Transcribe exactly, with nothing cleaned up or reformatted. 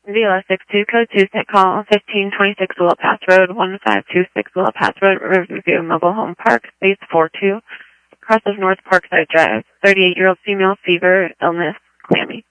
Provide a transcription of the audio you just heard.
V L S six two, code two six, call fifteen twenty-six Willow Pass Road, one five two six Willow Pass Road, Riverview Mobile Home Park, space four two, crosses North Parkside Drive, thirty-eight-year-old female, fever, illness, clammy.